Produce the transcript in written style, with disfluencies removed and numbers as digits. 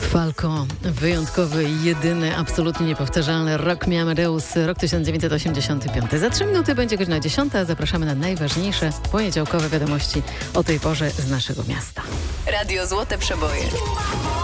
Falco, wyjątkowy, jedyny, absolutnie niepowtarzalny Rock Me Amadeus, rok 1985. Za 3 minuty będzie godzina 10, a zapraszamy na najważniejsze poniedziałkowe wiadomości o tej porze z naszego miasta. Radio Złote Przeboje.